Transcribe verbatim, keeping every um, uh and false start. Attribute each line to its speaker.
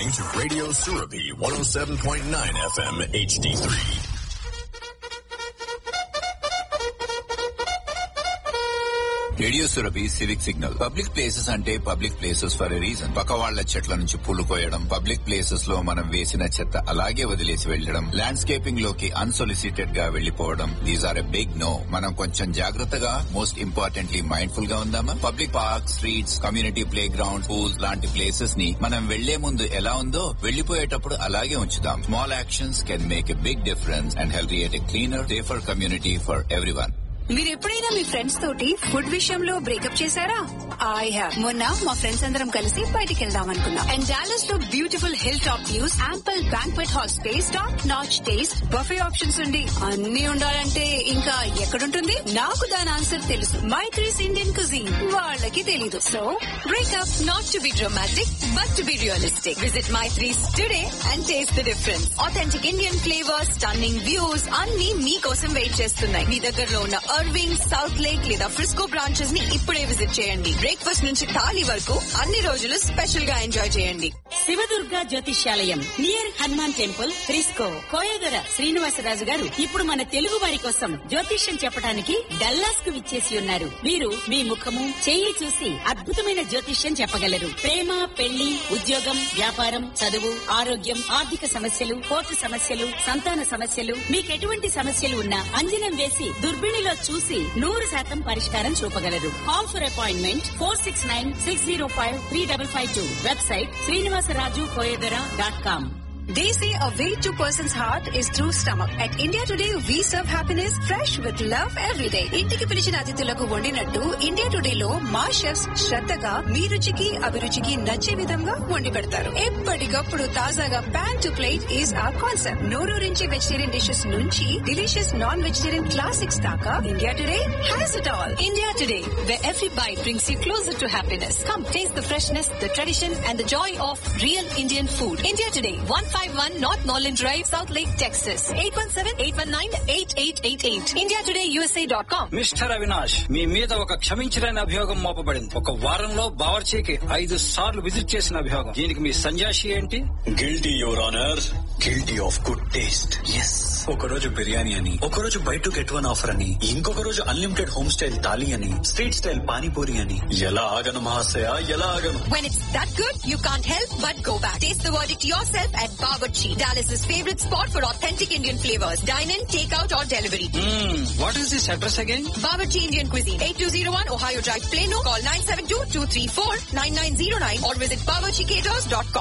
Speaker 1: listening to Radio Surabhi one oh seven point nine F M H D three.
Speaker 2: Radio Surabhi civic signal. Public places అంటే public places for a reason. పక్క వాళ్ల చెట్ల నుంచి పూలు కోయడం, public places లో మనం వేసిన చెత్త అలాగే వదిలేసి వెళ్లడం, ల్యాండ్స్కేపింగ్ లోకి అన్సొలిసిటెడ్ గా వెళ్లిపోవడం, these are a big no. మనం కొంచెం జాగ్రత్తగా, మోస్ట్ ఇంపార్టెంట్లీ మైండ్ఫుల్ గా ఉందామా? Public park, streets, community play ground, pools లాంటి ప్లేసెస్ ని మనం వెళ్లే ముందు ఎలా ఉందో వెళ్లిపోయేటప్పుడు అలాగే ఉంచుదాం. Small actions can make a big difference and help create a cleaner, safer community for everyone.
Speaker 3: మీరు ఎప్పుడైనా మీ ఫ్రెండ్స్ తోటి ఫుడ్ విషయంలో బ్రేకప్ చేశారా? I have. మొన్న మా ఫ్రెండ్స్ అందరం కలిసి బయటికి వెళ్దాం అనుకున్నాం. అండ్ డాలస్ లో beautiful hill top views, ample banquet hall space, top notch taste, buffet options ఉండి అన్ని ఉండాలంటే ఇంకా ఎక్కడుంటుంది? నాకు దాని ఆన్సర్ తెలుసు. Maitri's Indian cuisine. వాళ్ళకి తెలీదు. So breakup not to be dramatic but to be realistic. Visit Maitri's today and taste the difference. Authentic Indian flavours, stunning views అన్ని మీకోసం వెయిట్ చేస్తున్నాయి. మీ దగ్గరలో ఉన్న అర్వింగ్, సౌత్ లేక్ లేదా ఫ్రిస్కో బ్రాంచెస్ ని ఇప్పుడే విజిట్ చేయండి. బ్రేక్ఫాస్ట్ నుంచి థాలీ వరకు అన్ని రోజులు స్పెషల్ గా ఎంజాయ్ చేయండి.
Speaker 4: శివదుర్గ జ్యోతిష్యాలయం near Hanuman temple, Frisco. Koyadora Srinivasaraju గారు ఇప్పుడు మన తెలుగు వారి కోసం జ్యోతిష్యం చెప్పడానికి డల్లాస్ కు విచ్చేసి ఉన్నారు. వీరు మీ ముఖము, చెయ్యి చూసి అద్భుతమైన జ్యోతిష్యం చెప్పగలరు. ప్రేమ, పెళ్లి, ఉద్యోగం, వ్యాపారం, చదువు, ఆరోగ్యం, ఆర్థిక సమస్యలు, కోర్టు సమస్యలు, సంతాన సమస్యలు, మీకెటువంటి సమస్యలు ఉన్నా అంజనం వేసి దుర్బిణిలో చూసి నూరు శాతం పరిష్కారం చూపగలరు. Call for appointment four six nine six zero five three double five two. Website Srinivasaraju Koyadora dot com.
Speaker 3: They say a way to person's heart is through stomach. At India Today, we serve happiness fresh with love every day. ఇంటికి పిలిచిన అతిథులకు వండినట్టు India today లో మా chefs శ్రద్ధగా మీ రుచికి, అభిరుచికి నచ్చే విధంగా వండి పెడతారు. ఎప్పటికప్పుడు తాజాగా pan to plate is our concept. నోరూరించి vegetarian dishes నుంచి డిలీషియస్ నాన్ వెజిటేరియన్ క్లాసిక్స్ దాకా India today has it all. India Today, where every bite brings you closer to happiness. Come taste the freshness, the tradition and the joy of real Indian food. India Today, one five one North Norland Drive, South Lake, Texas. eight one seven, eight one nine, eight eight eight eight. india today u s a dot com.
Speaker 5: Mister Avinash, మీ మీద ఒక క్షమించలేని అభియోగం మోపబడింది. ఒక వారంలో బావర్చీకి ఐదు సార్లు visit చేసిన అభియోగం. దీనికి మీ సంజాషి ఏంటి?
Speaker 6: Guilty your honour, guilty of good taste. Yes, ఒక రోజు బిర్యానీ అని, ఒక రోజు by to get one offer అని, ఇంకొక రోజు అన్లిమిటెడ్ హోమ్ స్టైల్ థాలీ అని, స్ట్రీట్ స్టైల్ పానీపూరి అని. ఎలా ఆగను మహాశయ, ఎలా ఆగను?
Speaker 3: When it's that good, you can't help but go back. Taste the verdict yourself at Bawarchi, Dallas's favorite spot for authentic Indian flavors. Dine in, take out or delivery.
Speaker 5: What is this address again?
Speaker 3: Bawarchi Indian Cuisine, eighty-two oh one Ohio Drive, Plano. Call nine seven two, two three four, nine nine zero nine or visit bawarchi caters dot com.